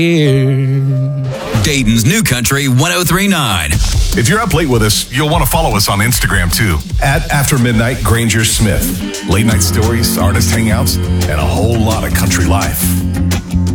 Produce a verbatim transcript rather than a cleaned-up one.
Dayton's New Country one oh three point nine. If you're up late with us, you'll want to follow us on Instagram too. At After Midnight Granger Smith. Late night stories, artist hangouts, and a whole lot of country life.